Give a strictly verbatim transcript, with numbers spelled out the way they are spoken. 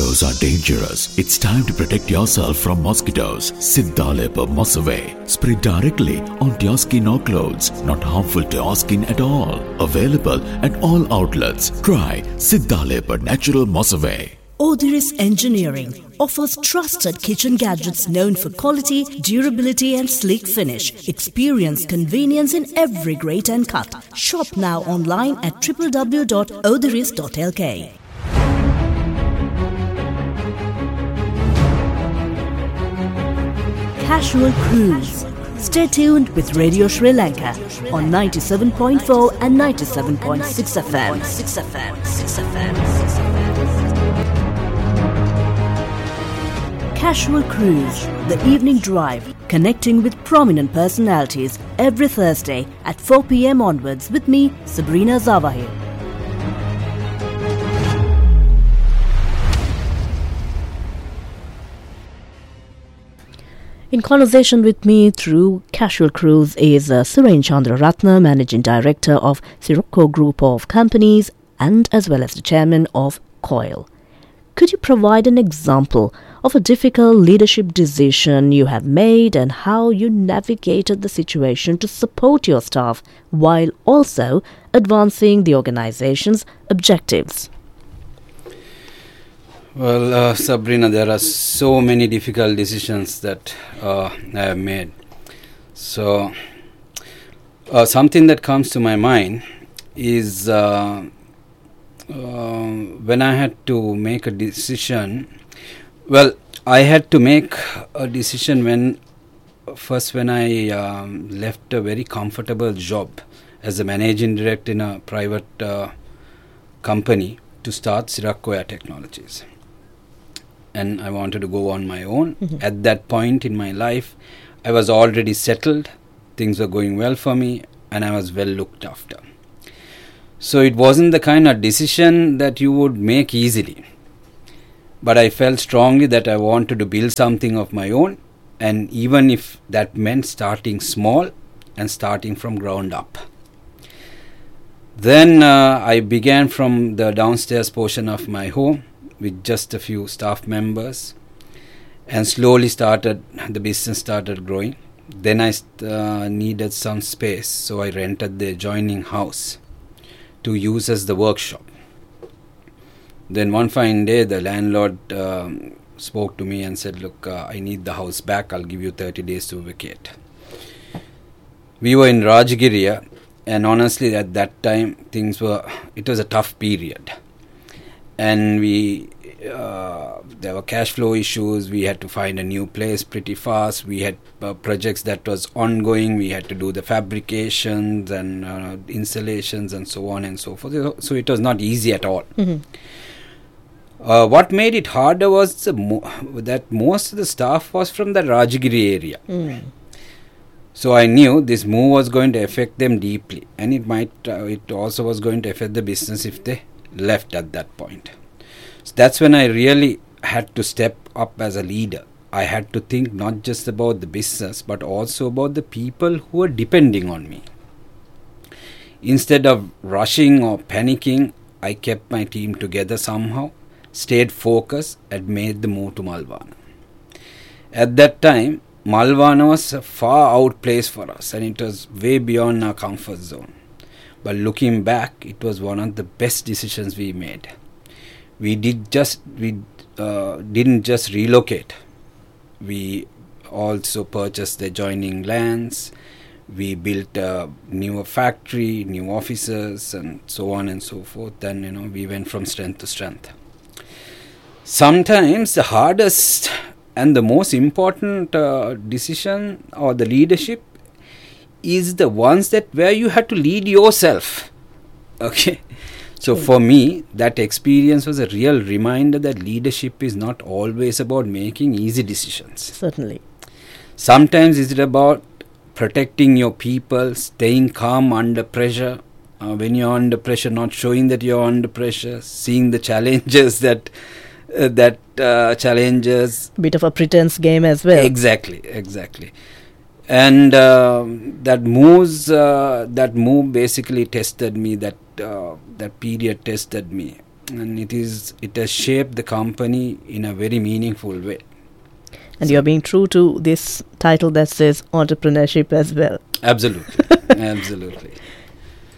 Mosquitoes are dangerous. It's time to protect yourself from mosquitoes. Siddhalepa Mossaway. Spray directly onto your skin or clothes. Not harmful to your skin at all. Available at all outlets. Try Siddhalepa Natural Mossaway. Odiris Engineering offers trusted kitchen gadgets known for quality, durability and sleek finish. Experience convenience in every grate and cut. Shop now online at w w w dot odiris dot l k. Casual Cruise. Stay tuned with Radio Sri Lanka on ninety-seven point four and ninety-seven point six F M. six F M. six F M. six F M. Casual Cruise, the evening drive, connecting with prominent personalities every Thursday at four p m onwards with me, Sabrina Zawahir. In conversation with me through Casual Cruise is uh, Suren Chandra Ratna, Managing Director of Sirocco Group of Companies and as well as the Chairman of COIL. Could you provide an example of a difficult leadership decision you have made and how you navigated the situation to support your staff while also advancing the organization's objectives? Well, uh, Sabrina, there are so many difficult decisions that uh, I have made. So, uh, something that comes to my mind is uh, uh, when I had to make a decision. Well, I had to make a decision when first when I um, left a very comfortable job as a managing director in a private uh, company to start Sirocco Air Technologies. And I wanted to go on my own. Mm-hmm. At that point in my life, I was already settled. Things were going well for me and I was well looked after. So it wasn't the kind of decision that you would make easily. But I felt strongly that I wanted to build something of my own, and even if that meant starting small and starting from ground up. Then uh, I began from the downstairs portion of my home with just a few staff members, and slowly started, the business started growing. Then I uh, needed some space, so I rented the adjoining house to use as the workshop. Then one fine day, the landlord um, spoke to me and said, look, uh, I need the house back. I'll give you thirty days to vacate. We were in Rajagiriya, and honestly, at that time, things were, it was a tough period. And we, uh, there were cash flow issues. We had to find a new place pretty fast. We had uh, projects that was ongoing. We had to do the fabrications and uh, installations and so on and so forth. So it was not easy at all. Mm-hmm. Uh, what made it harder was the mo- that most of the staff was from the Rajagiri area. Mm. So I knew this move was going to affect them deeply, and it might, uh, it also was going to affect the business if they left at that point. So that's when I really had to step up as a leader. I had to think not just about the business, but also about the people who were depending on me. Instead of rushing or panicking, I kept my team together somehow, stayed focused, and made the move to Malvana. At that time, Malvana was a far out place for us, and it was way beyond our comfort zone. But looking back, it was one of the best decisions we made. We did just we uh, didn't just relocate. We also purchased the adjoining lands. We built a newer factory, new offices, and so on and so forth. And you know, we went from strength to strength. Sometimes the hardest and the most important uh, decision or the leadership is the ones that where you had to lead yourself. Okay. So mm. for me, that experience was a real reminder that leadership is not always about making easy decisions. Certainly. Sometimes it's about protecting your people, staying calm under pressure. Uh, when you're under pressure, not showing that you're under pressure, seeing the challenges that uh, that uh, challenges. Bit of a pretense game as well. Exactly, exactly. And uh, that moves, uh, that move basically tested me. That uh, that period tested me, and it is it has shaped the company in a very meaningful way. And so you're being true to this title that says entrepreneurship as well. Absolutely. Absolutely.